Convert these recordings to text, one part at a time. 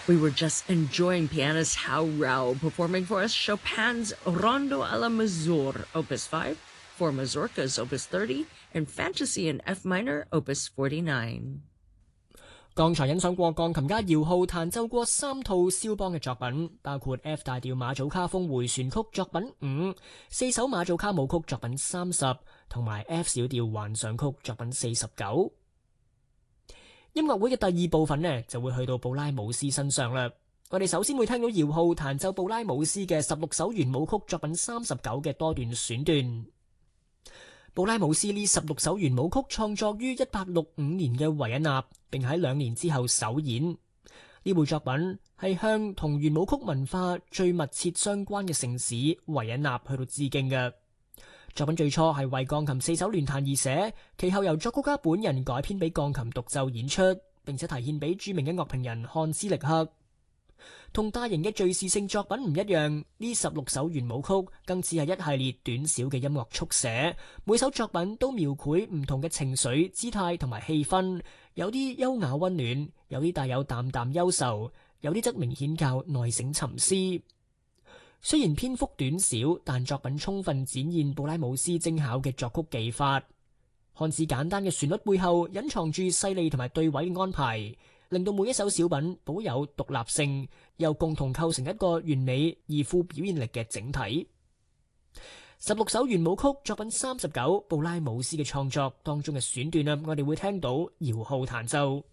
We were just enjoying pianist Hao Rao performing for us Chopin's Rondo alla Mazur, Opus 5, for Mazurkas, Opus 30, and Fantasy in F minor, Opus 49. 剛才欣賞過鋼琴家姚浩彈奏過3套肖邦嘅作品，包括 F 大調馬祖卡風迴旋曲作品5、4首馬祖卡舞曲作品30，同埋 F 小調幻想曲作品49。音樂會嘅第二部分呢，就會去到布拉姆斯身上啦。我哋首先會聽到姚浩彈奏布拉姆斯嘅16首圓舞曲作品39嘅多段選段。布拉姆斯呢16首圓舞曲創作於1865年嘅維也納，並喺2年之後首演。呢部作品係向同圓舞曲文化最密切相關嘅城市維也納去到致敬嘅。作品最初係為鋼琴4手聯彈而寫，其後由作曲家本人改編俾鋼琴獨奏演出，並且提獻俾著名嘅樂評人漢斯力克。同大型嘅敘事性作品唔一樣，呢16首圓舞曲更似係一系列短小嘅音樂速寫，每首作品都描繪唔同嘅情緒、姿態同埋氣氛，有啲優雅溫暖，有啲帶有淡淡憂愁，有啲則明顯較內省沉思。雖然篇幅短小，但作品充分展現布拉姆斯精巧嘅作曲技法。看似簡單嘅旋律背後隱藏住細膩同埋對位嘅安排，令到每一首小品保有獨立性，又共同構成一個完美而富表現力嘅整體。16首圓舞曲作品39，布拉姆斯嘅創作當中嘅選段我哋會聽到姚浩彈奏。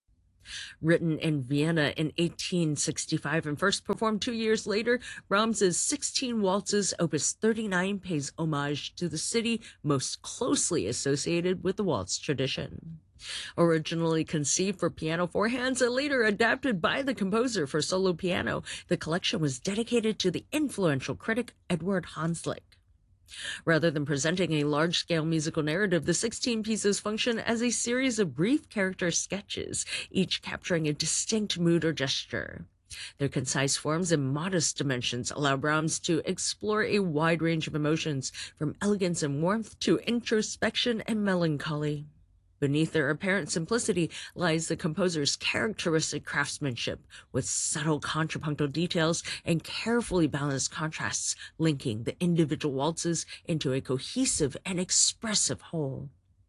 Written in Vienna in 1865 and first performed 2 years later, Brahms's 16 Waltzes, Opus 39, pays homage to the city most closely associated with the waltz tradition. Originally conceived for piano four hands and later adapted by the composer for solo piano, the collection was dedicated to the influential critic Edward Hanslick. Rather than presenting a large-scale musical narrative, the 16 pieces function as a series of brief character sketches, each capturing a distinct mood or gesture. Their concise forms and modest dimensions allow Brahms to explore a wide range of emotions, from elegance and warmth to introspection and melancholy. Beneath their apparent simplicity lies the composer's characteristic craftsmanship, with subtle contrapuntal details and carefully balanced contrasts linking the individual waltzes into a cohesive and expressive whole.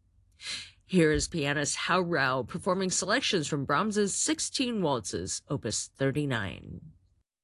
Here is pianist Hao Rao performing selections from Brahms's 16 Waltzes, Opus 39.